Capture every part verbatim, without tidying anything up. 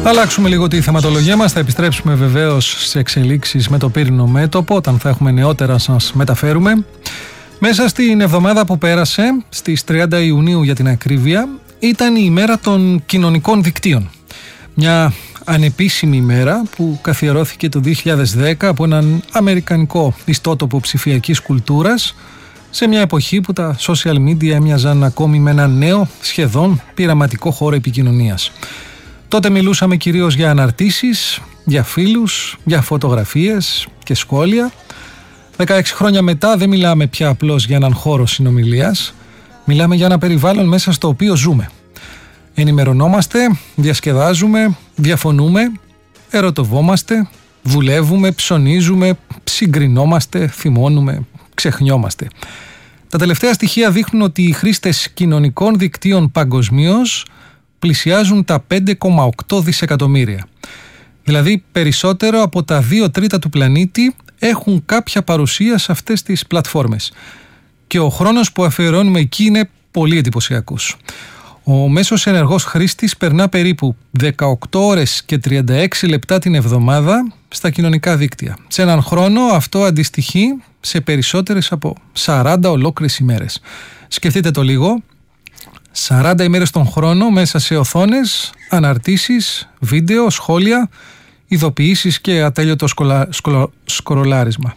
Θα αλλάξουμε λίγο τη θεματολογία μας, θα επιστρέψουμε βεβαίως σε εξελίξεις με το πύρινο μέτωπο όταν θα έχουμε νεότερα να σας μεταφέρουμε. Μέσα στην εβδομάδα που πέρασε, στις τριάντα Ιουνίου για την ακρίβεια, ήταν η ημέρα των κοινωνικών δικτύων. Μια ανεπίσημη ημέρα που καθιερώθηκε το δύο χιλιάδες δέκα από έναν αμερικανικό ιστότοπο ψηφιακής κουλτούρας, σε μια εποχή που τα social media έμοιαζαν ακόμη με ένα νέο, σχεδόν πειραματικό χώρο επικοινωνίας. Τότε μιλούσαμε κυρίως για αναρτήσεις, για φίλους, για φωτογραφίες και σχόλια. δεκαέξι χρόνια μετά δεν μιλάμε πια απλώς για έναν χώρο συνομιλίας, μιλάμε για ένα περιβάλλον μέσα στο οποίο ζούμε. Ενημερωνόμαστε, διασκεδάζουμε, διαφωνούμε, ερωτευόμαστε, δουλεύουμε, ψωνίζουμε, συγκρινόμαστε, θυμώνουμε, ξεχνιόμαστε. Τα τελευταία στοιχεία δείχνουν ότι οι χρήστες κοινωνικών δικτύων παγκοσμίως πλησιάζουν τα πέντε κόμμα οκτώ δισεκατομμύρια. Δηλαδή περισσότερο από τα δύο τρίτα του πλανήτη έχουν κάποια παρουσία σε αυτές τις πλατφόρμες. Και ο χρόνος που αφιερώνουμε εκεί είναι πολύ εντυπωσιακός. Ο μέσος ενεργός χρήστης περνά περίπου δεκαοκτώ ώρες και τριάντα έξι λεπτά την εβδομάδα στα κοινωνικά δίκτυα. Σε έναν χρόνο αυτό αντιστοιχεί σε περισσότερες από σαράντα ολόκληρες ημέρες. Σκεφτείτε το λίγο. σαράντα ημέρες τον χρόνο μέσα σε οθόνες, αναρτήσεις, βίντεο, σχόλια, ειδοποιήσεις και ατέλειωτο σκολα... σκολο... σκρολάρισμα.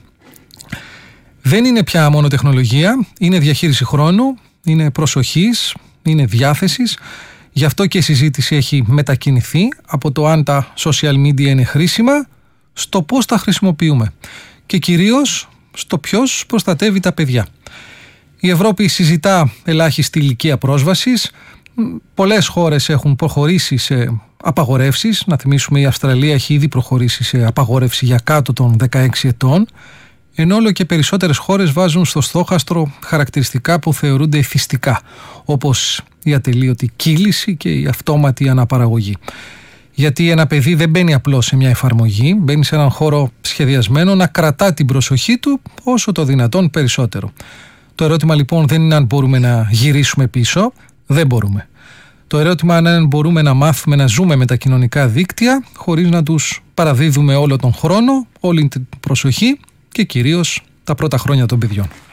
Δεν είναι πια μόνο τεχνολογία, είναι διαχείριση χρόνου, είναι προσοχής, είναι διάθεσης. Γι' αυτό και η συζήτηση έχει μετακινηθεί από το αν τα social media είναι χρήσιμα στο πώς τα χρησιμοποιούμε και κυρίως στο ποιος προστατεύει τα παιδιά. Η Ευρώπη συζητά ελάχιστη ηλικία πρόσβασης. Πολλές χώρες έχουν προχωρήσει σε απαγορεύσεις. Να θυμίσουμε, η Αυστραλία έχει ήδη προχωρήσει σε απαγόρευση για κάτω των δεκαέξι ετών. Ενώ όλο και περισσότερες χώρες βάζουν στο στόχαστρο χαρακτηριστικά που θεωρούνται εθιστικά, όπως η ατελείωτη κύληση και η αυτόματη αναπαραγωγή. Γιατί ένα παιδί δεν μπαίνει απλώς σε μια εφαρμογή, μπαίνει σε έναν χώρο σχεδιασμένο να κρατά την προσοχή του όσο το δυνατόν περισσότερο. Το ερώτημα λοιπόν δεν είναι αν μπορούμε να γυρίσουμε πίσω, δεν μπορούμε. Το ερώτημα είναι αν μπορούμε να μάθουμε να ζούμε με τα κοινωνικά δίκτυα χωρίς να τους παραδίδουμε όλο τον χρόνο, όλη την προσοχή και κυρίως τα πρώτα χρόνια των παιδιών.